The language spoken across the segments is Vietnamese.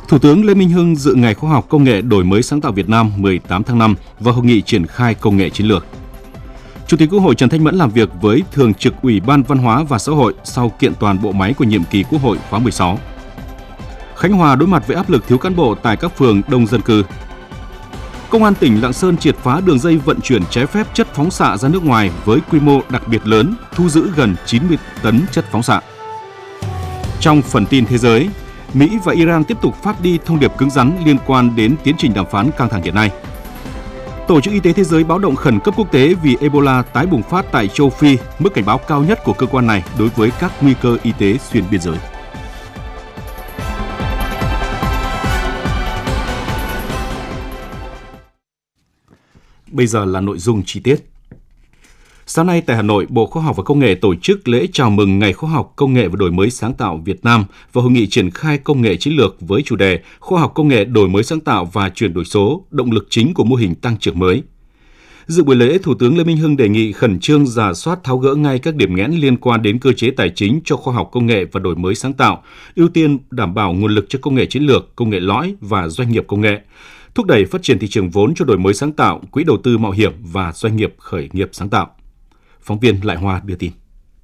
Thủ tướng Lê Minh Hưng dự Ngày Khoa học Công nghệ Đổi mới sáng tạo Việt Nam 18 tháng 5 và Hội nghị triển khai công nghệ chiến lược. Chủ tịch Quốc hội Trần Thanh Mẫn làm việc với Thường trực Ủy ban Văn hóa và Xã hội sau kiện toàn bộ máy của nhiệm kỳ Quốc hội khóa 16. Khánh Hòa đối mặt với áp lực thiếu cán bộ tại các phường đông dân cư. Công an tỉnh Lạng Sơn triệt phá đường dây vận chuyển trái phép chất phóng xạ ra nước ngoài với quy mô đặc biệt lớn, thu giữ gần 90 tấn chất phóng xạ. Trong phần tin thế giới, Mỹ và Iran tiếp tục phát đi thông điệp cứng rắn liên quan đến tiến trình đàm phán căng thẳng hiện nay. Tổ chức Y tế Thế giới báo động khẩn cấp quốc tế vì Ebola tái bùng phát tại châu Phi, mức cảnh báo cao nhất của cơ quan này đối với các nguy cơ y tế xuyên biên giới. Bây giờ là nội dung chi tiết. Sáng nay tại Hà Nội, Bộ Khoa học và Công nghệ tổ chức lễ chào mừng Ngày Khoa học Công nghệ và Đổi mới sáng tạo Việt Nam và Hội nghị triển khai công nghệ chiến lược với chủ đề Khoa học Công nghệ đổi mới sáng tạo và chuyển đổi số, động lực chính của mô hình tăng trưởng mới. Dự buổi lễ, Thủ tướng Lê Minh Hưng đề nghị khẩn trương rà soát tháo gỡ ngay các điểm nghẽn liên quan đến cơ chế tài chính cho khoa học công nghệ và đổi mới sáng tạo, ưu tiên đảm bảo nguồn lực cho công nghệ chiến lược, công nghệ lõi và doanh nghiệp công nghệ, thúc đẩy phát triển thị trường vốn cho đổi mới sáng tạo, quỹ đầu tư mạo hiểm và doanh nghiệp khởi nghiệp sáng tạo. Phóng viên Lại Hoa đưa tin.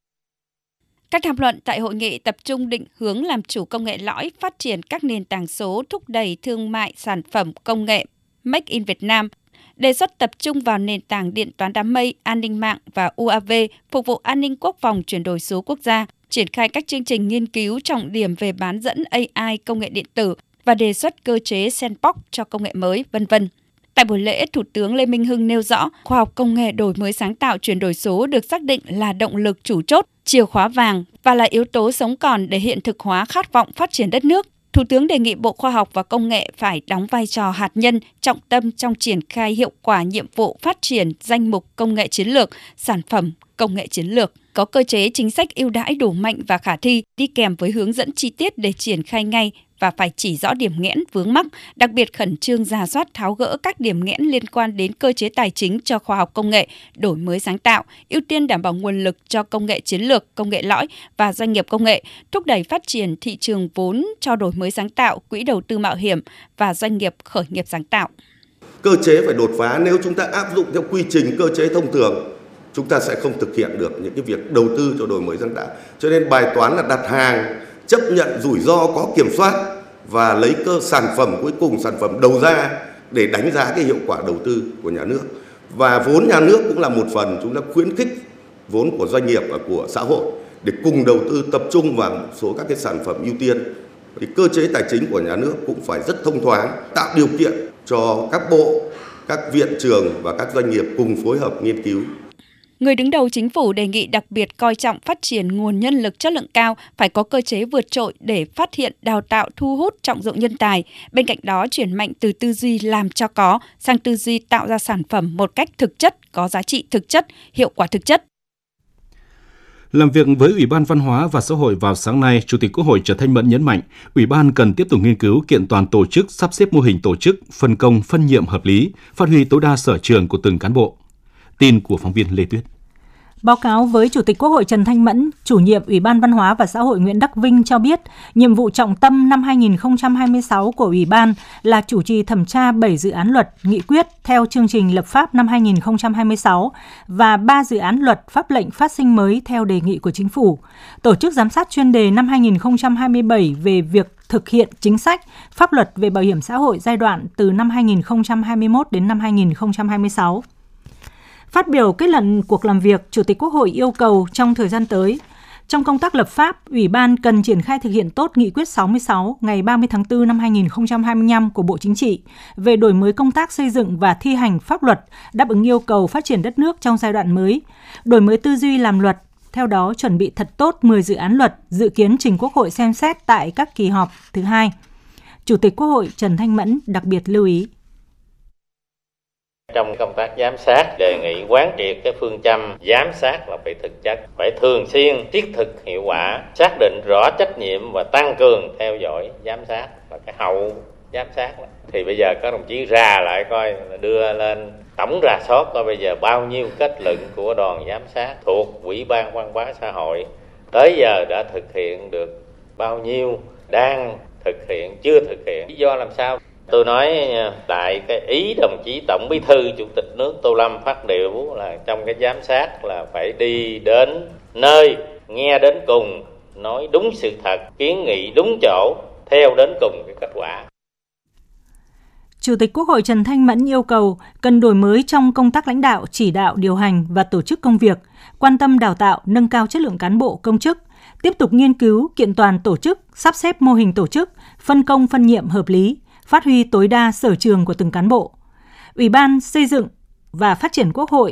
Các tham luận tại hội nghị tập trung định hướng làm chủ công nghệ lõi, phát triển các nền tảng số, thúc đẩy thương mại sản phẩm công nghệ Make in Việt Nam, đề xuất tập trung vào nền tảng điện toán đám mây, an ninh mạng và UAV, phục vụ an ninh quốc phòng chuyển đổi số quốc gia, triển khai các chương trình nghiên cứu trọng điểm về bán dẫn AI công nghệ điện tử và đề xuất cơ chế sandbox cho công nghệ mới, v.v. Tại buổi lễ, Thủ tướng Lê Minh Hưng nêu rõ, khoa học công nghệ đổi mới sáng tạo chuyển đổi số được xác định là động lực chủ chốt, chìa khóa vàng và là yếu tố sống còn để hiện thực hóa khát vọng phát triển đất nước. Thủ tướng đề nghị Bộ Khoa học và Công nghệ phải đóng vai trò hạt nhân, trọng tâm trong triển khai hiệu quả nhiệm vụ phát triển danh mục công nghệ chiến lược, sản phẩm công nghệ chiến lược, có cơ chế chính sách ưu đãi đủ mạnh và khả thi, đi kèm với hướng dẫn chi tiết để triển khai ngay và phải chỉ rõ điểm nghẽn vướng mắc, đặc biệt khẩn trương rà soát tháo gỡ các điểm nghẽn liên quan đến cơ chế tài chính cho khoa học công nghệ, đổi mới sáng tạo, ưu tiên đảm bảo nguồn lực cho công nghệ chiến lược, công nghệ lõi và doanh nghiệp công nghệ, thúc đẩy phát triển thị trường vốn cho đổi mới sáng tạo, quỹ đầu tư mạo hiểm và doanh nghiệp khởi nghiệp sáng tạo. Cơ chế phải đột phá, nếu chúng ta áp dụng theo quy trình cơ chế thông thường, chúng ta sẽ không thực hiện được những cái việc đầu tư cho đổi mới sáng tạo. Cho nên bài toán là đặt hàng, chấp nhận rủi ro có kiểm soát và lấy sản phẩm cuối cùng, sản phẩm đầu ra để đánh giá cái hiệu quả đầu tư của nhà nước. Và vốn nhà nước cũng là một phần, chúng ta khuyến khích vốn của doanh nghiệp và của xã hội để cùng đầu tư tập trung vào một số các cái sản phẩm ưu tiên. Thì cơ chế tài chính của nhà nước cũng phải rất thông thoáng, tạo điều kiện cho các bộ, các viện trường và các doanh nghiệp cùng phối hợp nghiên cứu. Người đứng đầu chính phủ đề nghị đặc biệt coi trọng phát triển nguồn nhân lực chất lượng cao, phải có cơ chế vượt trội để phát hiện, đào tạo, thu hút, trọng dụng nhân tài. Bên cạnh đó, chuyển mạnh từ tư duy làm cho có sang tư duy tạo ra sản phẩm một cách thực chất, có giá trị thực chất, hiệu quả thực chất. Làm việc với Ủy ban Văn hóa và Xã hội vào sáng nay, Chủ tịch Quốc hội Trần Thanh Mẫn nhấn mạnh, Ủy ban cần tiếp tục nghiên cứu kiện toàn tổ chức, sắp xếp mô hình tổ chức, phân công, phân nhiệm hợp lý, phát huy tối đa sở trường của từng cán bộ. Tin của phóng viên Lê Tuyết. Báo cáo với Chủ tịch Quốc hội Trần Thanh Mẫn, chủ nhiệm Ủy ban Văn hóa và Xã hội Nguyễn Đắc Vinh cho biết, nhiệm vụ trọng tâm năm 2026 của Ủy ban là chủ trì thẩm tra 7 dự án luật, nghị quyết theo chương trình lập pháp năm 2026 và 3 dự án luật pháp lệnh phát sinh mới theo đề nghị của Chính phủ. Tổ chức giám sát chuyên đề năm 2027 về việc thực hiện chính sách, pháp luật về bảo hiểm xã hội giai đoạn từ năm 2021 đến năm 2026. Phát biểu kết luận cuộc làm việc, Chủ tịch Quốc hội yêu cầu trong thời gian tới, trong công tác lập pháp, Ủy ban cần triển khai thực hiện tốt Nghị quyết 66 ngày 30 tháng 4 năm 2025 của Bộ Chính trị về đổi mới công tác xây dựng và thi hành pháp luật đáp ứng yêu cầu phát triển đất nước trong giai đoạn mới, đổi mới tư duy làm luật, theo đó chuẩn bị thật tốt 10 dự án luật dự kiến trình Quốc hội xem xét tại các kỳ họp thứ hai. Chủ tịch Quốc hội Trần Thanh Mẫn đặc biệt lưu ý. Trong công tác giám sát, đề nghị quán triệt cái phương châm giám sát là phải thực chất, phải thường xuyên, thiết thực, hiệu quả, xác định rõ trách nhiệm và tăng cường theo dõi giám sát và cái hậu giám sát. Thì bây giờ các đồng chí ra lại coi, đưa lên tổng rà soát coi bây giờ bao nhiêu kết luận của đoàn giám sát thuộc Ủy ban Văn hóa Xã hội tới giờ đã thực hiện được bao nhiêu, đang thực hiện, chưa thực hiện. Lý do làm sao? Tôi nói lại cái ý đồng chí Tổng Bí thư Chủ tịch nước Tô Lâm phát biểu là trong cái giám sát là phải đi đến nơi, nghe đến cùng, nói đúng sự thật, kiến nghị đúng chỗ, theo đến cùng cái kết quả. Chủ tịch Quốc hội Trần Thanh Mẫn yêu cầu cần đổi mới trong công tác lãnh đạo, chỉ đạo, điều hành và tổ chức công việc, quan tâm đào tạo, nâng cao chất lượng cán bộ, công chức, tiếp tục nghiên cứu, kiện toàn tổ chức, sắp xếp mô hình tổ chức, phân công phân nhiệm hợp lý, phát huy tối đa sở trường của từng cán bộ. Ủy ban Xây dựng và Phát triển Quốc hội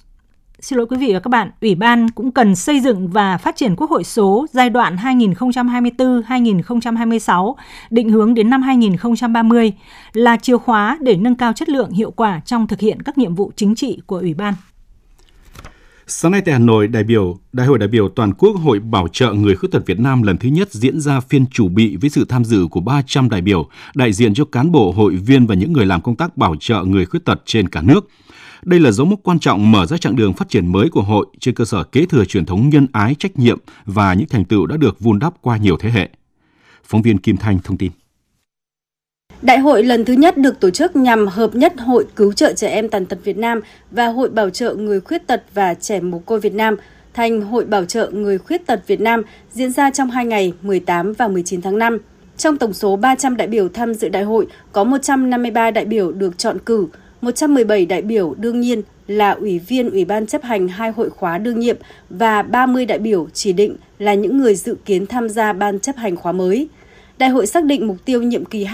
Ủy ban cũng cần xây dựng và phát triển Quốc hội số giai đoạn 2024-2026, định hướng đến năm 2030 là chìa khóa để nâng cao chất lượng hiệu quả trong thực hiện các nhiệm vụ chính trị của Ủy ban. Sáng nay tại Hà Nội, Đại hội đại biểu toàn quốc Hội Bảo trợ người khuyết tật Việt Nam lần thứ nhất diễn ra phiên chủ bị với sự tham dự của 300 đại biểu, đại diện cho cán bộ, hội viên và những người làm công tác bảo trợ người khuyết tật trên cả nước. Đây là dấu mốc quan trọng mở ra chặng đường phát triển mới của hội trên cơ sở kế thừa truyền thống nhân ái, trách nhiệm và những thành tựu đã được vun đắp qua nhiều thế hệ. Phóng viên Kim Thanh thông tin. Đại hội lần thứ nhất được tổ chức nhằm hợp nhất Hội Cứu trợ Trẻ Em Tàn tật Việt Nam và Hội Bảo trợ Người Khuyết tật và Trẻ Mồ côi Việt Nam thành Hội Bảo trợ Người Khuyết tật Việt Nam diễn ra trong 2 ngày 18 và 19 tháng 5. Trong tổng số 300 đại biểu tham dự đại hội, có 153 đại biểu được chọn cử, 117 đại biểu đương nhiên là ủy viên Ủy ban chấp hành 2 hội khóa đương nhiệm và 30 đại biểu chỉ định là những người dự kiến tham gia ban chấp hành khóa mới. Đại hội xác định mục tiêu nhiệm kỳ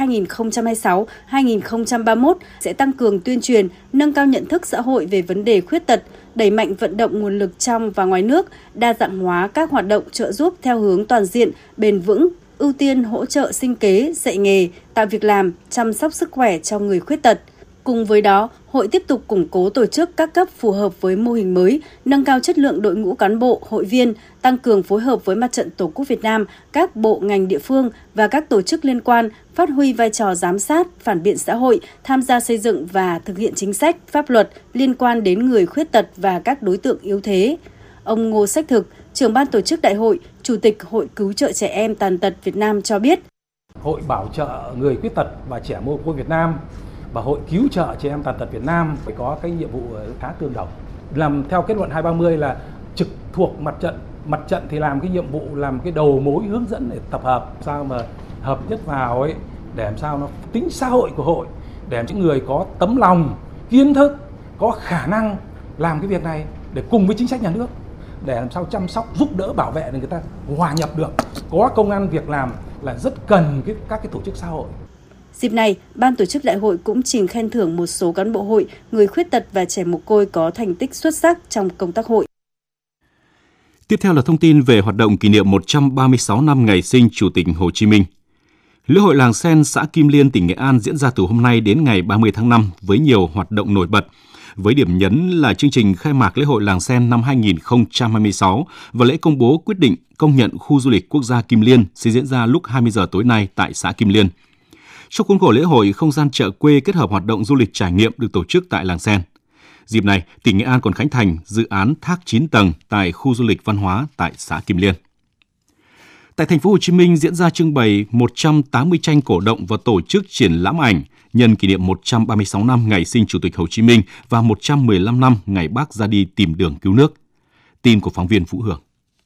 2026-2031 sẽ tăng cường tuyên truyền, nâng cao nhận thức xã hội về vấn đề khuyết tật, đẩy mạnh vận động nguồn lực trong và ngoài nước, đa dạng hóa các hoạt động trợ giúp theo hướng toàn diện, bền vững, ưu tiên hỗ trợ sinh kế, dạy nghề, tạo việc làm, chăm sóc sức khỏe cho người khuyết tật. Cùng với đó, hội tiếp tục củng cố tổ chức các cấp phù hợp với mô hình mới, nâng cao chất lượng đội ngũ cán bộ, hội viên, tăng cường phối hợp với Mặt trận Tổ quốc Việt Nam, các bộ ngành địa phương và các tổ chức liên quan, phát huy vai trò giám sát, phản biện xã hội, tham gia xây dựng và thực hiện chính sách, pháp luật liên quan đến người khuyết tật và các đối tượng yếu thế. Ông Ngô Sách Thực, trưởng ban tổ chức đại hội, Chủ tịch Hội Cứu trợ Trẻ Em Tàn tật Việt Nam cho biết. Hội Bảo trợ Người Khuyết tật và Trẻ Mồ côi Việt Nam và Hội Cứu trợ Trẻ Em Tàn tật Việt Nam phải có cái nhiệm vụ khá tương đồng. Làm theo kết luận 230 là trực thuộc mặt trận. Mặt trận thì làm cái nhiệm vụ làm cái đầu mối hướng dẫn để tập hợp sao mà hợp nhất vào ấy để làm sao nó tính xã hội của hội, để những người có tấm lòng, kiến thức, có khả năng làm cái việc này để cùng với chính sách nhà nước để làm sao chăm sóc, giúp đỡ, bảo vệ để người ta hòa nhập được, có công ăn việc làm là rất cần các cái tổ chức xã hội. Dịp này, ban tổ chức đại hội cũng trình khen thưởng một số cán bộ hội, người khuyết tật và trẻ mồ côi có thành tích xuất sắc trong công tác hội. Tiếp theo là thông tin về hoạt động kỷ niệm 136 năm ngày sinh Chủ tịch Hồ Chí Minh. Lễ hội Làng Sen xã Kim Liên, tỉnh Nghệ An diễn ra từ hôm nay đến ngày 30 tháng 5 với nhiều hoạt động nổi bật. Với điểm nhấn là chương trình khai mạc lễ hội Làng Sen năm 2026 và lễ công bố quyết định công nhận khu du lịch quốc gia Kim Liên sẽ diễn ra lúc 20 giờ tối nay tại xã Kim Liên. Trong khuôn khổ lễ hội, không gian chợ quê kết hợp hoạt động du lịch trải nghiệm được tổ chức tại Làng Sen. Dịp này, tỉnh Nghệ An còn khánh thành dự án thác 9 tầng tại khu du lịch văn hóa tại xã Kim Liên. Tại thành phố Hồ Chí Minh diễn ra trưng bày 180 tranh cổ động và tổ chức triển lãm ảnh nhân kỷ niệm 136 năm ngày sinh Chủ tịch Hồ Chí Minh và 115 năm ngày Bác ra đi tìm đường cứu nước. Tin của phóng viên Vũ Hường.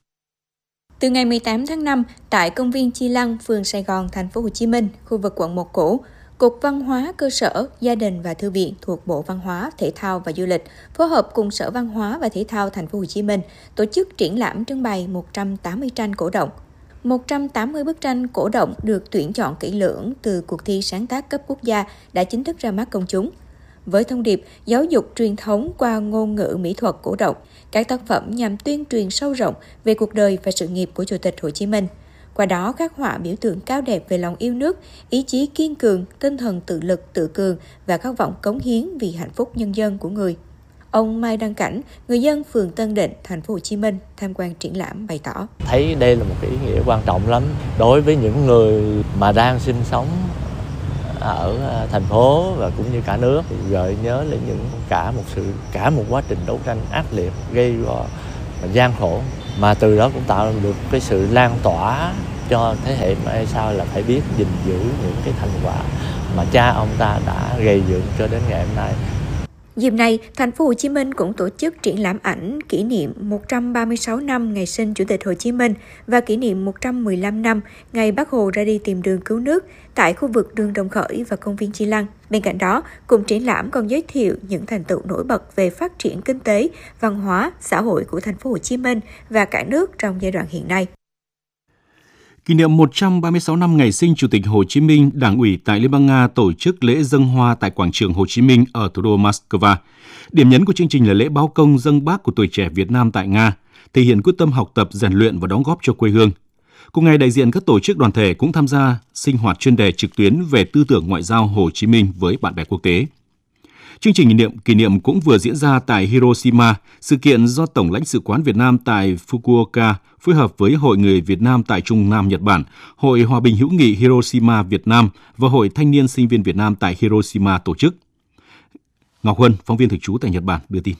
Từ ngày 18 tháng 5, tại công viên Chi Lăng, phường Sài Gòn, thành phố Hồ Chí Minh, khu vực quận 1 cũ, Cục Văn hóa Cơ sở, Gia đình và Thư viện thuộc Bộ Văn hóa, Thể thao và Du lịch phối hợp cùng Sở Văn hóa và Thể thao thành phố Hồ Chí Minh tổ chức triển lãm trưng bày 180 tranh cổ động. 180 bức tranh cổ động được tuyển chọn kỹ lưỡng từ cuộc thi sáng tác cấp quốc gia đã chính thức ra mắt công chúng. Với thông điệp giáo dục truyền thống qua ngôn ngữ mỹ thuật cổ động, các tác phẩm nhằm tuyên truyền sâu rộng về cuộc đời và sự nghiệp của Chủ tịch Hồ Chí Minh. Qua đó, khắc họa biểu tượng cao đẹp về lòng yêu nước, ý chí kiên cường, tinh thần tự lực, tự cường và khát vọng cống hiến vì hạnh phúc nhân dân của người. Ông Mai Đăng Cảnh, người dân phường Tân Định, thành phố Hồ Chí Minh tham quan triển lãm bày tỏ: thấy đây là một cái ý nghĩa quan trọng lắm đối với những người mà đang sinh sống ở thành phố và cũng như cả nước, thì gợi nhớ lại cả một quá trình đấu tranh ác liệt, gây go và gian khổ, mà từ đó cũng tạo được cái sự lan tỏa cho thế hệ mai sau là phải biết gìn giữ những cái thành quả mà cha ông ta đã gây dựng cho đến ngày hôm nay. Dịp này, thành phố Hồ Chí Minh cũng tổ chức triển lãm ảnh kỷ niệm 136 năm ngày sinh Chủ tịch Hồ Chí Minh và kỷ niệm 115 năm ngày Bác Hồ ra đi tìm đường cứu nước tại khu vực đường Đồng Khởi và công viên Chi Lăng. Bên cạnh đó, cùng triển lãm còn giới thiệu những thành tựu nổi bật về phát triển kinh tế, văn hóa, xã hội của thành phố Hồ Chí Minh và cả nước trong giai đoạn hiện nay. Kỷ niệm 136 năm ngày sinh Chủ tịch Hồ Chí Minh, Đảng ủy tại Liên bang Nga tổ chức lễ dâng hoa tại quảng trường Hồ Chí Minh ở thủ đô Moscow. Điểm nhấn của chương trình là lễ báo công dâng Bác của tuổi trẻ Việt Nam tại Nga, thể hiện quyết tâm học tập, rèn luyện và đóng góp cho quê hương. Cùng ngày, đại diện các tổ chức đoàn thể cũng tham gia sinh hoạt chuyên đề trực tuyến về tư tưởng ngoại giao Hồ Chí Minh với bạn bè quốc tế. Chương trình kỷ niệm cũng vừa diễn ra tại Hiroshima, sự kiện do Tổng lãnh sự quán Việt Nam tại Fukuoka phối hợp với Hội Người Việt Nam tại Trung Nam Nhật Bản, Hội Hòa bình hữu nghị Hiroshima Việt Nam và Hội Thanh niên sinh viên Việt Nam tại Hiroshima tổ chức. Ngọc Huân, phóng viên thường trú tại Nhật Bản đưa tin.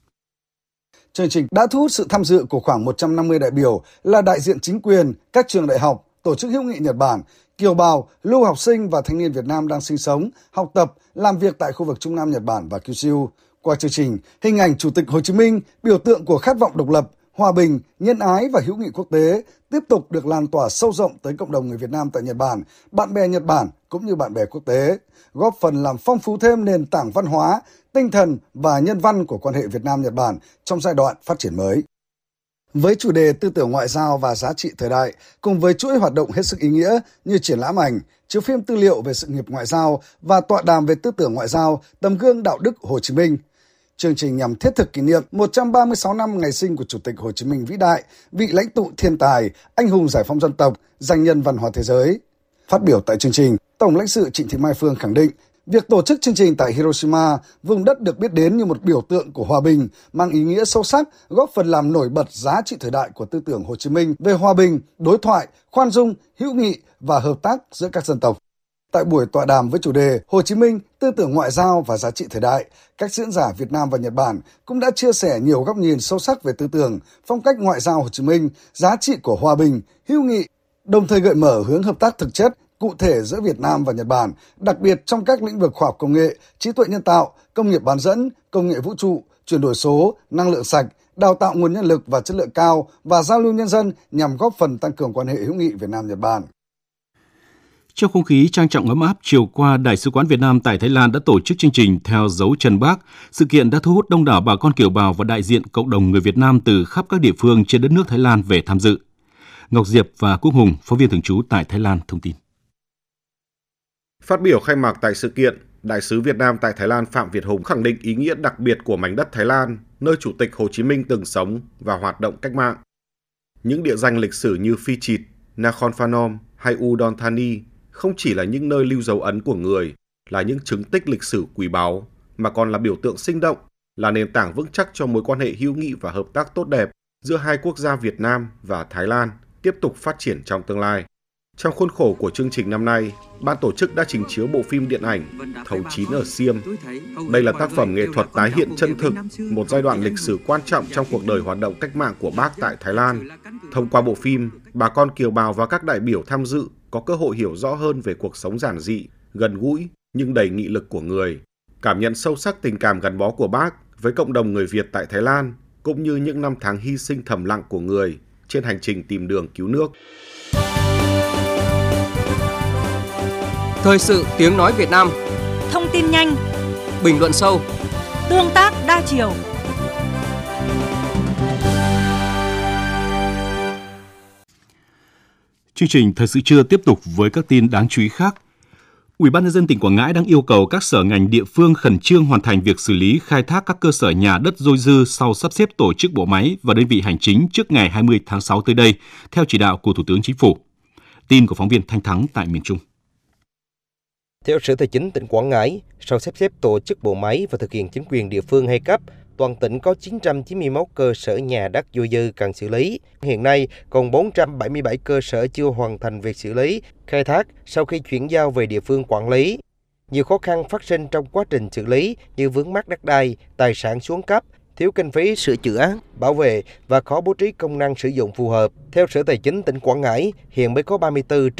Chương trình đã thu hút sự tham dự của khoảng 150 đại biểu là đại diện chính quyền, các trường đại học, tổ chức hữu nghị Nhật Bản, kiều bào, lưu học sinh và thanh niên Việt Nam đang sinh sống, học tập, làm việc tại khu vực Trung Nam Nhật Bản và Kyushu. Qua chương trình, hình ảnh Chủ tịch Hồ Chí Minh, biểu tượng của khát vọng độc lập, hòa bình, nhân ái và hữu nghị quốc tế tiếp tục được lan tỏa sâu rộng tới cộng đồng người Việt Nam tại Nhật Bản, bạn bè Nhật Bản cũng như bạn bè quốc tế, góp phần làm phong phú thêm nền tảng văn hóa, tinh thần và nhân văn của quan hệ Việt Nam-Nhật Bản trong giai đoạn phát triển mới. Với chủ đề tư tưởng ngoại giao và giá trị thời đại, cùng với chuỗi hoạt động hết sức ý nghĩa như triển lãm ảnh, chiếu phim tư liệu về sự nghiệp ngoại giao và tọa đàm về tư tưởng ngoại giao, tấm gương đạo đức Hồ Chí Minh, chương trình nhằm thiết thực kỷ niệm 136 năm ngày sinh của Chủ tịch Hồ Chí Minh vĩ đại, vị lãnh tụ thiên tài, anh hùng giải phóng dân tộc, danh nhân văn hóa thế giới. Phát biểu tại chương trình, Tổng lãnh sự Trịnh Thị Mai Phương khẳng định, việc tổ chức chương trình tại Hiroshima, vùng đất được biết đến như một biểu tượng của hòa bình, mang ý nghĩa sâu sắc, góp phần làm nổi bật giá trị thời đại của tư tưởng Hồ Chí Minh về hòa bình, đối thoại, khoan dung, hữu nghị và hợp tác giữa các dân tộc. Tại buổi tọa đàm với chủ đề Hồ Chí Minh, tư tưởng ngoại giao và giá trị thời đại, các diễn giả Việt Nam và Nhật Bản cũng đã chia sẻ nhiều góc nhìn sâu sắc về tư tưởng, phong cách ngoại giao Hồ Chí Minh, giá trị của hòa bình, hữu nghị, đồng thời gợi mở hướng hợp tác thực chất, cụ thể giữa Việt Nam và Nhật Bản, đặc biệt trong các lĩnh vực khoa học công nghệ, trí tuệ nhân tạo, công nghiệp bán dẫn, công nghệ vũ trụ, chuyển đổi số, năng lượng sạch, đào tạo nguồn nhân lực và chất lượng cao và giao lưu nhân dân nhằm góp phần tăng cường quan hệ hữu nghị Việt Nam-Nhật Bản. Trong không khí trang trọng ấm áp, chiều qua, Đại sứ quán Việt Nam tại Thái Lan đã tổ chức chương trình Theo dấu chân Bác. Sự kiện đã thu hút đông đảo bà con kiều bào và đại diện cộng đồng người Việt Nam từ khắp các địa phương trên đất nước Thái Lan về tham dự. Ngọc Diệp và Quốc Hùng, phóng viên thường trú tại Thái Lan, thông tin. Phát biểu khai mạc tại sự kiện, Đại sứ Việt Nam tại Thái Lan Phạm Việt Hùng khẳng định ý nghĩa đặc biệt của mảnh đất Thái Lan, nơi Chủ tịch Hồ Chí Minh từng sống và hoạt động cách mạng. Những địa danh lịch sử như Phi Chít, Nakhon Phanom hay Udon Thani không chỉ là những nơi lưu dấu ấn của người, là những chứng tích lịch sử quý báu, mà còn là biểu tượng sinh động, là nền tảng vững chắc cho mối quan hệ hữu nghị và hợp tác tốt đẹp giữa hai quốc gia Việt Nam và Thái Lan tiếp tục phát triển trong tương lai. Trong khuôn khổ của chương trình năm nay, ban tổ chức đã trình chiếu bộ phim điện ảnh Thấu Chín ở Siem. Đây là tác phẩm nghệ thuật tái hiện chân thực một giai đoạn lịch sử quan trọng trong cuộc đời hoạt động cách mạng của Bác tại Thái Lan. Thông qua bộ phim, bà con kiều bào và các đại biểu tham dự có cơ hội hiểu rõ hơn về cuộc sống giản dị, gần gũi nhưng đầy nghị lực của người, cảm nhận sâu sắc tình cảm gắn bó của Bác với cộng đồng người Việt tại Thái Lan, cũng như những năm tháng hy sinh thầm lặng của người trên hành trình tìm đường cứu nước. Thời sự tiếng nói Việt Nam. Thông tin nhanh, bình luận sâu, tương tác đa chiều. Chương trình Thời sự trưa tiếp tục với các tin đáng chú ý khác. Ủy ban nhân dân tỉnh Quảng Ngãi đang yêu cầu các sở ngành địa phương khẩn trương hoàn thành việc xử lý khai thác các cơ sở nhà đất dôi dư sau sắp xếp tổ chức bộ máy và đơn vị hành chính trước ngày 20 tháng 6 tới đây, theo chỉ đạo của Thủ tướng Chính phủ. Tin của phóng viên Thanh Thắng tại miền Trung. Theo Sở Tài chính tỉnh Quảng Ngãi, sau sắp xếp tổ chức bộ máy và thực hiện chính quyền địa phương hai cấp, toàn tỉnh có 991 cơ sở nhà đất dôi dư cần xử lý. Hiện nay, còn 477 cơ sở chưa hoàn thành việc xử lý, khai thác sau khi chuyển giao về địa phương quản lý. Nhiều khó khăn phát sinh trong quá trình xử lý như vướng mắc đất đai, tài sản xuống cấp, thiếu kinh phí sửa chữa, bảo vệ và khó bố trí công năng sử dụng phù hợp. Theo Sở Tài chính tỉnh Quảng Ngãi, hiện mới có 34